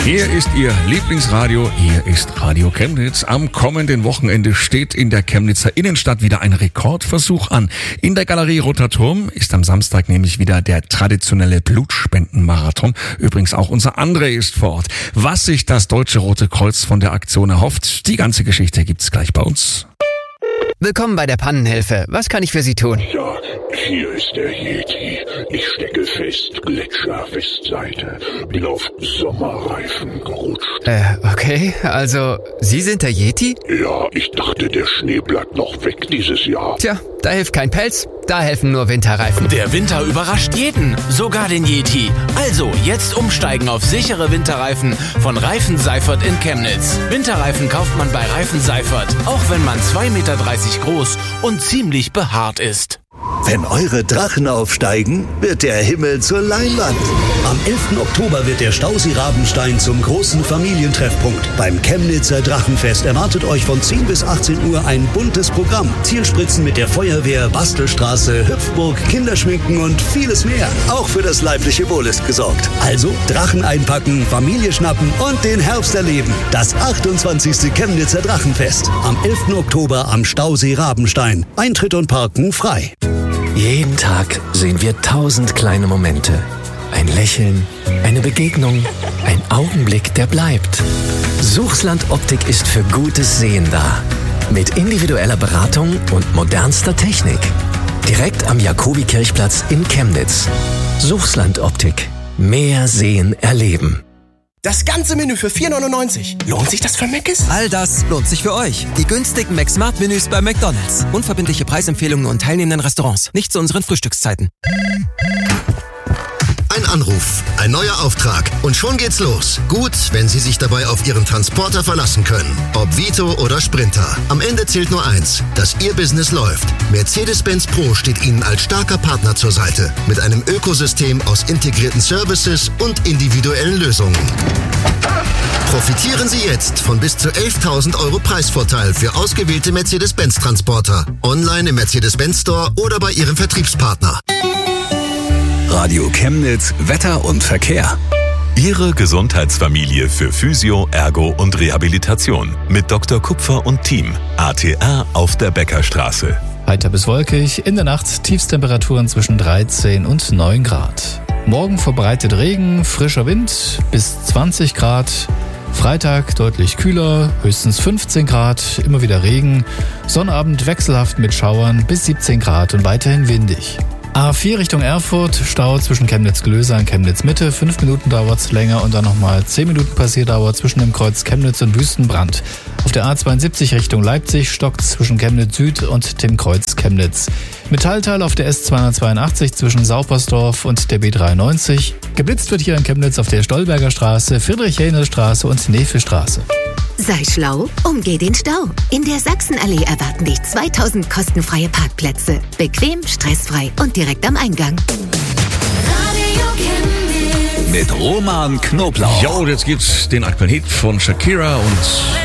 Hier ist Ihr Lieblingsradio, hier ist Radio Chemnitz. Am kommenden Wochenende steht in der Chemnitzer Innenstadt wieder ein Rekordversuch an. In der Galerie Roter Turm ist am Samstag nämlich wieder der traditionelle Blutspendenmarathon. Übrigens auch unser André ist vor Ort. Was sich das Deutsche Rote Kreuz von der Aktion erhofft, die ganze Geschichte gibt's gleich bei uns. Willkommen bei der Pannenhilfe. Was kann ich für Sie tun? Ja, hier ist der Yeti. Ich stecke fest, Gletscherwestseite. Bin auf Sommerreifen gerutscht. Okay, also Sie sind der Yeti? Ja, ich dachte, der Schnee bleibt noch weg dieses Jahr. Tja, da hilft kein Pelz, da helfen nur Winterreifen. Der Winter überrascht jeden, sogar den Yeti. Also jetzt umsteigen auf sichere Winterreifen von Reifen Seifert in Chemnitz. Winterreifen kauft man bei Reifen Seifert, auch wenn man 2,30 Meter groß und ziemlich behaart ist. Wenn eure Drachen aufsteigen, wird der Himmel zur Leinwand. Am 11. Oktober wird der Stausee Rabenstein zum großen Familientreffpunkt. Beim Chemnitzer Drachenfest erwartet euch von 10 bis 18 Uhr ein buntes Programm. Zielspritzen mit der Feuerwehr, Bastelstraße, Hüpfburg, Kinderschminken und vieles mehr. Auch für das leibliche Wohl ist gesorgt. Also Drachen einpacken, Familie schnappen und den Herbst erleben. Das 28. Chemnitzer Drachenfest. Am 11. Oktober am Stausee Rabenstein. Eintritt und Parken frei. Jeden Tag sehen wir 1000 kleine Momente. Ein Lächeln, eine Begegnung, ein Augenblick, der bleibt. Suchsland Optik ist für gutes Sehen da. Mit individueller Beratung und modernster Technik. Direkt am Jakobikirchplatz in Chemnitz. Suchsland Optik. Mehr sehen, erleben. Das ganze Menü für 4,99. Lohnt sich das für Mc's? All das lohnt sich für euch. Die günstigen McSmart-Menüs bei McDonald's. Unverbindliche Preisempfehlungen und teilnehmenden Restaurants. Nicht zu unseren Frühstückszeiten. Ein Anruf, ein neuer Auftrag und schon geht's los. Gut, wenn Sie sich dabei auf Ihren Transporter verlassen können. Ob Vito oder Sprinter. Am Ende zählt nur eins, dass Ihr Business läuft. Mercedes-Benz Pro steht Ihnen als starker Partner zur Seite. Mit einem Ökosystem aus integrierten Services und individuellen Lösungen. Profitieren Sie jetzt von bis zu 11.000 € Preisvorteil für ausgewählte Mercedes-Benz-Transporter. Online im Mercedes-Benz Store oder bei Ihrem Vertriebspartner. Radio Chemnitz, Wetter und Verkehr. Ihre Gesundheitsfamilie für Physio, Ergo und Rehabilitation. Mit Dr. Kupfer und Team. ATR auf der Bäckerstraße. Heiter bis wolkig, in der Nacht Tiefstemperaturen zwischen 13 und 9 Grad. Morgen verbreitet Regen, frischer Wind bis 20 Grad. Freitag deutlich kühler, höchstens 15 Grad, immer wieder Regen. Sonnabend wechselhaft mit Schauern bis 17 Grad und weiterhin windig. A4 Richtung Erfurt, Stau zwischen Chemnitz-Glöser und Chemnitz-Mitte. 5 Minuten dauert's länger und dann nochmal 10 Minuten Passierdauer zwischen dem Kreuz Chemnitz und Wüstenbrand. Auf der A72 Richtung Leipzig stockt's zwischen Chemnitz-Süd und dem Kreuz Chemnitz. Metallteil auf der S282 zwischen Saupersdorf und der B93. Geblitzt wird hier in Chemnitz auf der Stolberger Straße, Friedrich-Hähnel-Straße und Nefe-Straße. Sei schlau, umgeh den Stau. In der Sachsenallee erwarten dich 2000 kostenfreie Parkplätze. Bequem, stressfrei und direkt am Eingang. Mit Roman Knoblauch. Jo, jetzt gibt's den aktuellen Hit von Shakira und